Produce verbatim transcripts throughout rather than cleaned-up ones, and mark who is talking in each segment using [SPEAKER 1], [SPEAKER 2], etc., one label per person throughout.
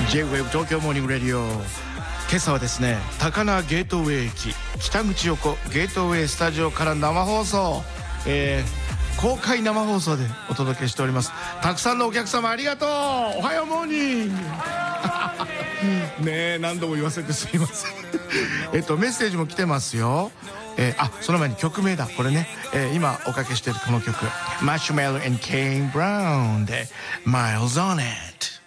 [SPEAKER 1] J-ウェーブ 東京モーニングレディオ。今朝はですね、高輪ゲートウェイ駅北口横ゲートウェイスタジオから生放送、えー、公開生放送でお届けしております。たくさんのお客様ありがとう。おはようモーニングねえ、何度も言わせてすいませんえっとメッセージも来てますよ。えー、あ、その前に曲名だ、これね、えー、今おかけしているこの曲、マッシュメロ and Kane Brown で Miles on It。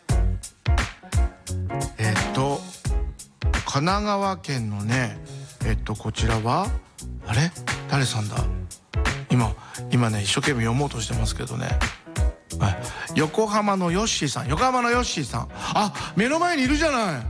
[SPEAKER 1] えっと神奈川県のね、えっとこちらはあれ誰さんだ、今今ね一生懸命読もうとしてますけどね、はい、横浜のヨッシーさん、横浜のヨッシーさん、あ、目の前にいるじゃない、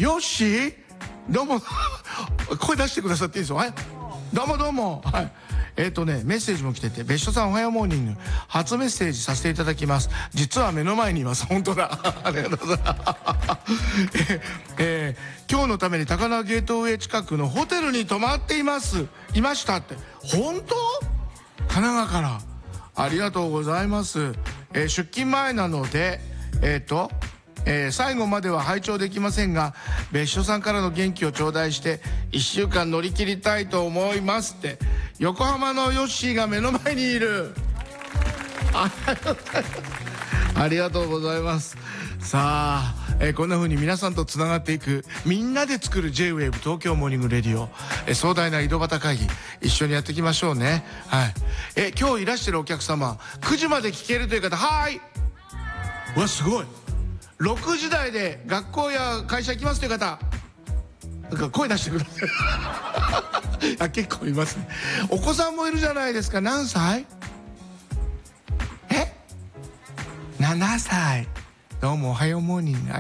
[SPEAKER 1] ヨッシー、どうも声出してくださっていいですよ。はい、どうもどうも。はい、えっとねメッセージも来てて、別所さんおはようモーニング、初メッセージさせていただきます。実は目の前にいます。本当だありがとうございますええー、今日のために高輪ゲートウェイ近くのホテルに泊まっていますいましたって。本当？神奈川からありがとうございます。えー、出勤前なのでえっ、ー、とえー、最後までは拝聴できませんが、別所さんからの元気を頂戴していっしゅうかん乗り切りたいと思いますって。横浜のヨッシーが目の前にいる。ありがとうございます。さあ、えー、こんな風に皆さんとつながっていく、みんなで作る J-ウェーブ 東京モーニングレディオ、えー、壮大な井戸端会議一緒にやっていきましょうね。はい、えー、今日いらしてるお客様くじまで聞けるという方、はーい、うわすごい、ろくじ台で学校や会社行きますという方、なんか声出してくださいあ、結構いますね。お子さんもいるじゃないですか。何歳？え？ななさい。どうもおはようモーニング。